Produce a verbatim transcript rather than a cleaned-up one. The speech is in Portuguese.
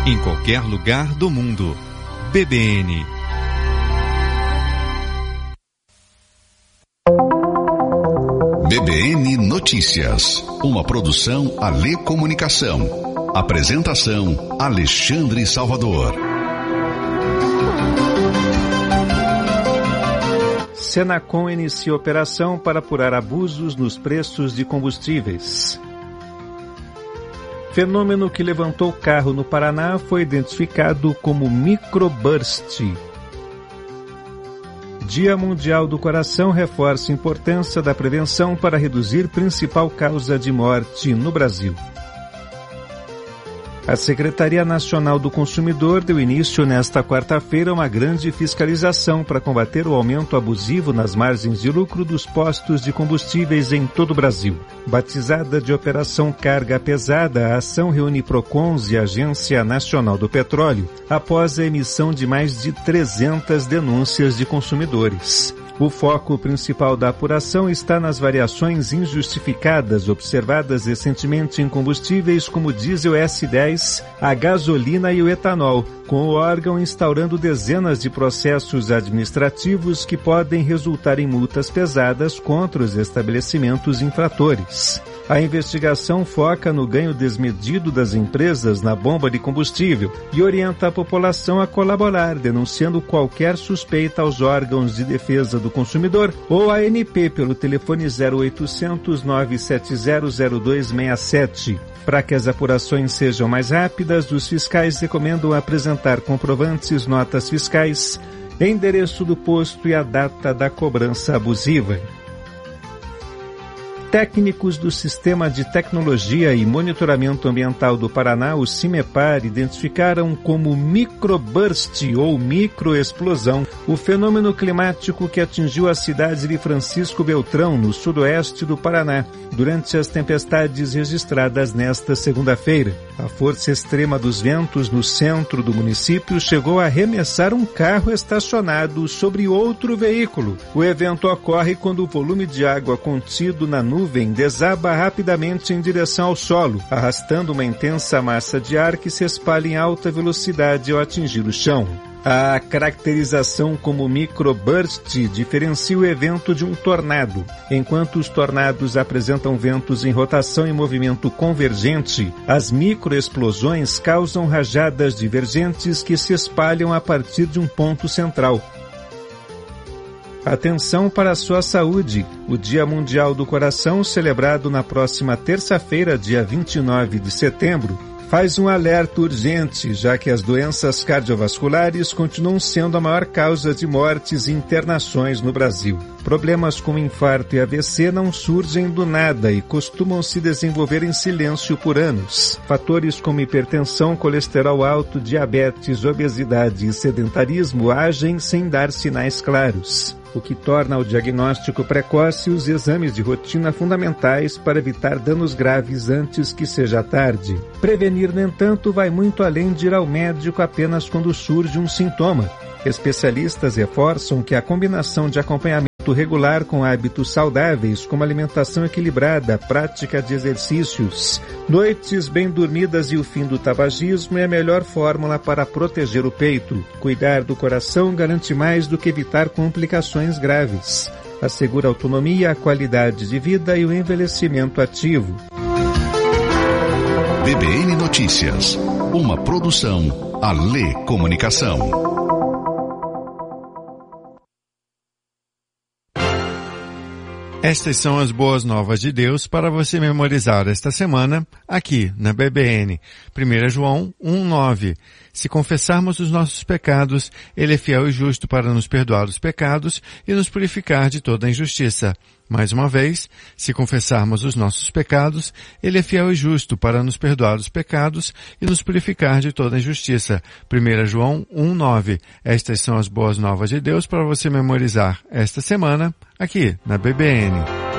em qualquer lugar do mundo. B B N. B B N Notícias, uma produção Alê Comunicação. Apresentação Alexandre Salvador. Senacom inicia operação para apurar abusos nos preços de combustíveis. Fenômeno que levantou carro no Paraná foi identificado como microburst. Dia Mundial do Coração reforça a importância da prevenção para reduzir principal causa de morte no Brasil. A Secretaria Nacional do Consumidor deu início nesta quarta-feira a uma grande fiscalização para combater o aumento abusivo nas margens de lucro dos postos de combustíveis em todo o Brasil. Batizada de Operação Carga Pesada, a ação reúne Procons e Agência Nacional do Petróleo após a emissão de mais de trezentas denúncias de consumidores. O foco principal da apuração está nas variações injustificadas observadas recentemente em combustíveis como o diesel S dez, a gasolina e o etanol, com o órgão instaurando dezenas de processos administrativos que podem resultar em multas pesadas contra os estabelecimentos infratores. A investigação foca no ganho desmedido das empresas na bomba de combustível e orienta a população a colaborar, denunciando qualquer suspeita aos órgãos de defesa do consumidor ou a ANP pelo telefone zero oitocentos, nove sete zero, zero dois seis sete. Para que as apurações sejam mais rápidas, os fiscais recomendam apresentar comprovantes, notas fiscais, endereço do posto e a data da cobrança abusiva. Técnicos do Sistema de Tecnologia e Monitoramento Ambiental do Paraná, o CIMEPAR, identificaram como microburst ou microexplosão o fenômeno climático que atingiu a cidade de Francisco Beltrão, no sudoeste do Paraná, durante as tempestades registradas nesta segunda-feira. A força extrema dos ventos no centro do município chegou a arremessar um carro estacionado sobre outro veículo. O evento ocorre quando o volume de água contido na nuvem nuvem desaba rapidamente em direção ao solo, arrastando uma intensa massa de ar que se espalha em alta velocidade ao atingir o chão. A caracterização como microburst diferencia o evento de um tornado. Enquanto os tornados apresentam ventos em rotação e movimento convergente, as microexplosões causam rajadas divergentes que se espalham a partir de um ponto central. Atenção para a sua saúde. O Dia Mundial do Coração, celebrado na próxima terça-feira, dia vinte e nove de setembro, faz um alerta urgente, já que as doenças cardiovasculares continuam sendo a maior causa de mortes e internações no Brasil. Problemas como infarto e A V C não surgem do nada e costumam se desenvolver em silêncio por anos. Fatores como hipertensão, colesterol alto, diabetes, obesidade e sedentarismo agem sem dar sinais claros, o que torna o diagnóstico precoce e os exames de rotina fundamentais para evitar danos graves antes que seja tarde. Prevenir, no entanto, vai muito além de ir ao médico apenas quando surge um sintoma. Especialistas reforçam que a combinação de acompanhamento regular com hábitos saudáveis, como alimentação equilibrada, prática de exercícios, noites bem dormidas e o fim do tabagismo é a melhor fórmula para proteger o peito. Cuidar do coração garante mais do que evitar complicações graves. Assegura a autonomia, a qualidade de vida e o envelhecimento ativo. B B N Notícias, uma produção Alê Comunicação. Estas são as boas novas de Deus para você memorizar esta semana aqui na B B N. primeiro João um, nove. Se confessarmos os nossos pecados, Ele é fiel e justo para nos perdoar os pecados e nos purificar de toda a injustiça. Mais uma vez, se confessarmos os nossos pecados, Ele é fiel e justo para nos perdoar os pecados e nos purificar de toda a injustiça. primeiro João um, nove. Estas são as boas novas de Deus para você memorizar esta semana aqui na B B N.